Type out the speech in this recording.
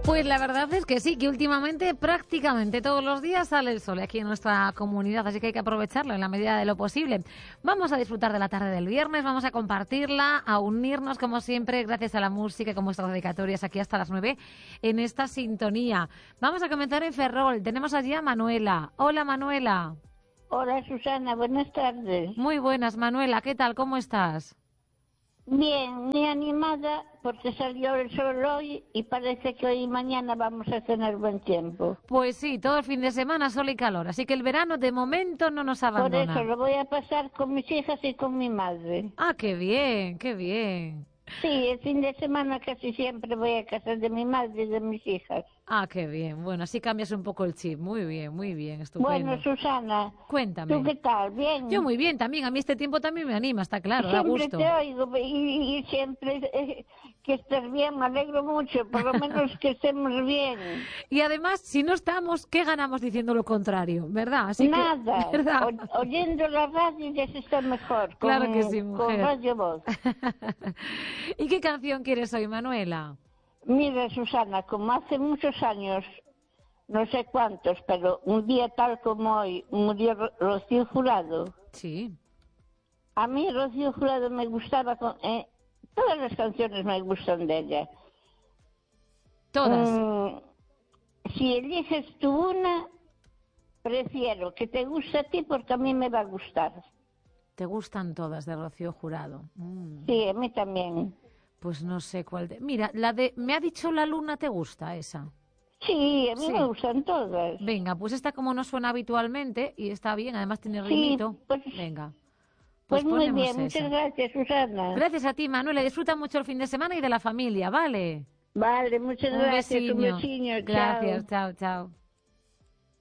Pues la verdad es que sí, que últimamente prácticamente todos los días sale el sol aquí en nuestra comunidad, así que hay que aprovecharlo en la medida de lo posible. Vamos a disfrutar de la tarde del viernes, vamos a compartirla, a unirnos como siempre gracias a la música y con vuestras dedicatorias aquí hasta las 9 en esta sintonía. Vamos a comenzar en Ferrol, tenemos allí a Manuela. Hola Manuela. Hola Susana, buenas tardes. Muy buenas Manuela, ¿qué tal? ¿Cómo estás? Bien, muy animada porque salió el sol hoy y parece que hoy y mañana vamos a tener buen tiempo. Pues sí, todo el fin de semana sol y calor, así que el verano de momento no nos abandona. Por eso lo voy a pasar con mis hijas y con mi madre. Ah, qué bien, qué bien. Sí, el fin de semana casi siempre voy a casa de mi madre y de mis hijas. Ah, qué bien. Bueno, así cambias un poco el chip. Muy bien, estupendo. Bueno, Susana, Cuéntame. ¿tú qué tal? ¿Bien? Yo muy bien también. A mí este tiempo también me anima, está claro, da Siempre gusto. te oigo y siempre que estés bien, me alegro mucho, por lo menos que estemos bien. Y además, si no estamos, ¿qué ganamos diciendo lo contrario? ¿Verdad? Así Nada, que, ¿verdad? Oyendo la radio ya se está mejor. Claro que sí, mujer. Con Radio Voz. ¿Y qué canción quieres hoy, Manuela? Mira, Susana, como hace muchos años, no sé cuántos, pero un día tal como hoy, murió Rocío Jurado. Sí. A mí Rocío Jurado me gustaba, todas las canciones me gustan de ella. Todas. Si eliges tú una, prefiero que te guste a ti porque a mí me va a gustar. ¿Te gustan todas de Rocío Jurado? Sí, a mí también. Pues no sé cuál de... Mira, la de Me ha dicho la luna, ¿te gusta esa? Sí, a mí Sí. me gustan todas. Venga, pues esta como no suena habitualmente y está bien, además tiene ritmito. Pues, Venga. Pues muy ponemos bien, esa. muchas gracias, Susana. Gracias a ti, Manuela. Disfruta mucho el fin de semana y de la familia, ¿vale? Vale, muchas gracias. Un Besiño. besiño. Gracias, Chao. chao.